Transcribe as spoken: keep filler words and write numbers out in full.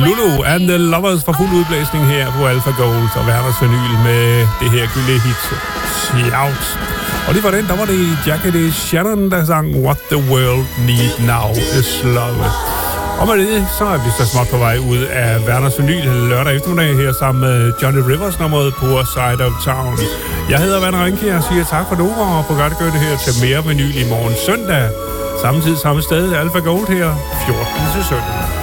Lulu and the Lovers for fuld udblæsning her på Alpha Gold og Werners Vinyl med det her gylde hit Shout. Og det var den, der var det Jackie Shannon, der sang What the World Need Now is Love. Og med det, så er vi så småt på vej ud af Werners Vinyl lørdag eftermiddag her sammen med Johnny Rivers nummeret Poor Side of Town. Jeg hedder Werner Rinke og siger tak for nu, og på godt gøre det her til mere vinyl i morgen søndag. Samme tid, samme sted, Alpha Gold her, fjorten til sytten.